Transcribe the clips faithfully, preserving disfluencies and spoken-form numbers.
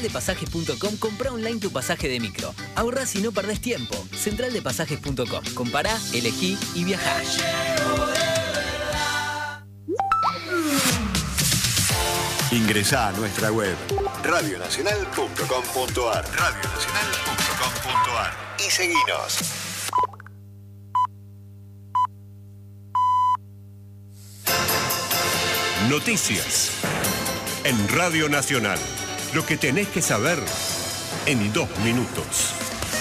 de pasajes punto com, compra online tu pasaje de micro. Ahorrás y no perdés tiempo. central de pasajes punto com. Compará, elegí y viajá. Ingresá a nuestra web radio nacional punto com punto ar radio nacional punto com punto ar y seguinos. Noticias en Radio Nacional. Lo que tenés que saber en dos minutos.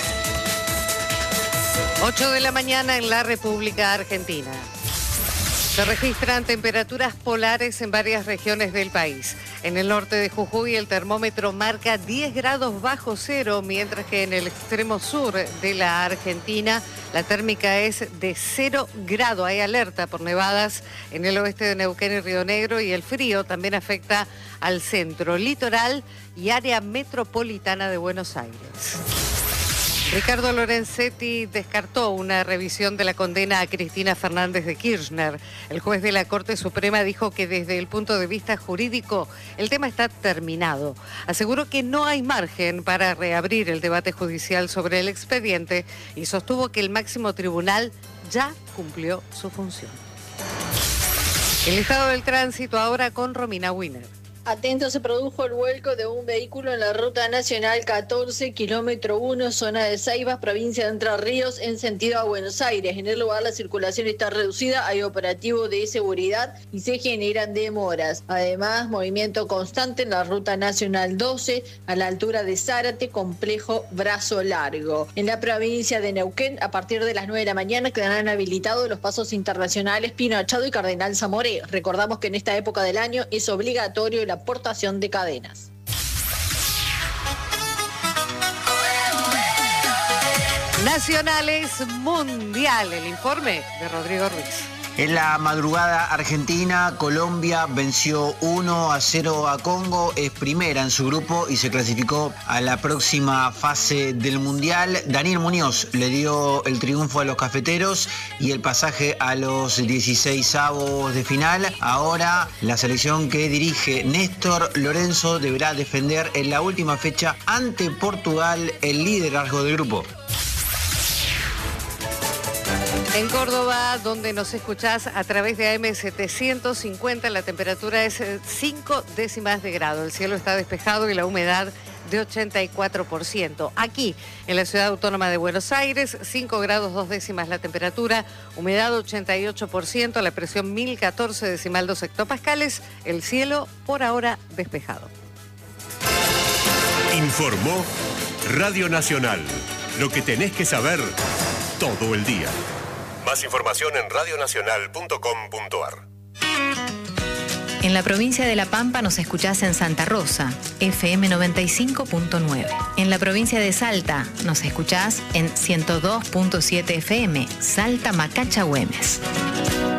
ocho de la mañana en la República Argentina. Se registran temperaturas polares en varias regiones del país. En el norte de Jujuy el termómetro marca diez grados bajo cero, mientras que en el extremo sur de la Argentina la térmica es de cero grado. Hay alerta por nevadas en el oeste de Neuquén y Río Negro, y el frío también afecta al centro, litoral y área metropolitana de Buenos Aires. Ricardo Lorenzetti descartó una revisión de la condena a Cristina Fernández de Kirchner. El juez de la Corte Suprema dijo que desde el punto de vista jurídico el tema está terminado. Aseguró que no hay margen para reabrir el debate judicial sobre el expediente y sostuvo que el máximo tribunal ya cumplió su función. El estado del tránsito ahora con Romina Wiener. Atento, se produjo el vuelco de un vehículo en la ruta nacional catorce, kilómetro uno, zona de Ceibas, provincia de Entre Ríos, en sentido a Buenos Aires. En el lugar la circulación está reducida, hay operativo de seguridad y se generan demoras. Además, movimiento constante en la ruta nacional doce, a la altura de Zárate, complejo Brazo Largo. En la provincia de Neuquén, a partir de las nueve de la mañana, quedarán habilitados los pasos internacionales Pino Achado y Cardenal Zamoré. Recordamos que en esta época del año es obligatorio la aportación de cadenas. Nacionales Mundial, el informe de Rodrigo Ruiz. En la madrugada argentina, Colombia venció uno a cero a Congo, es primera en su grupo y se clasificó a la próxima fase del Mundial. Daniel Muñoz le dio el triunfo a los cafeteros y el pasaje a los dieciseisavos de final. Ahora la selección que dirige Néstor Lorenzo deberá defender en la última fecha ante Portugal el liderazgo del grupo. En Córdoba, donde nos escuchás a través de A M setecientos cincuenta, la temperatura es cinco décimas de grado. El cielo está despejado y la humedad de ochenta y cuatro por ciento. Aquí, en la Ciudad Autónoma de Buenos Aires, cinco grados dos décimas la temperatura, humedad ochenta y ocho por ciento, la presión mil catorce decimal dos hectopascales, el cielo por ahora despejado. Informó Radio Nacional. Lo que tenés que saber todo el día. Más información en radio nacional punto com punto ar. En la provincia de La Pampa nos escuchás en Santa Rosa, F M noventa y cinco punto nueve. En la provincia de Salta nos escuchás en ciento dos punto siete F M, Salta Macacha Güemes.